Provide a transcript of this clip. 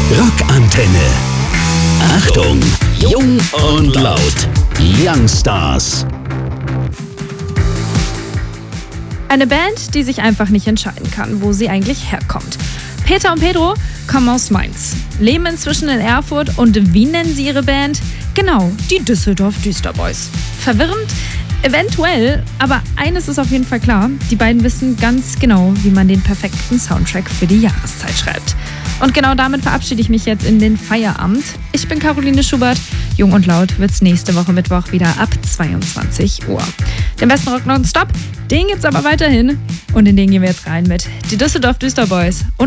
Rockantenne. Achtung, jung und laut. Youngstars. Eine Band, die sich einfach nicht entscheiden kann, wo sie eigentlich herkommt. Peter und Pedro kommen aus Mainz, leben inzwischen in Erfurt und wie nennen sie ihre Band? Genau, die Düsseldorf Düsterboys. Verwirrend? Eventuell, aber eines ist auf jeden Fall klar, die beiden wissen ganz genau, wie man den perfekten Soundtrack für die Jahreszeit schreibt. Und genau damit verabschiede ich mich jetzt in den Feierabend. Ich bin Caroline Schubert. Jung und laut wird's nächste Woche Mittwoch wieder ab 22 Uhr. Den besten Rock nonstop, den gibt's aber weiterhin. Und in den gehen wir jetzt rein mit die Düsseldorf Düsterboys und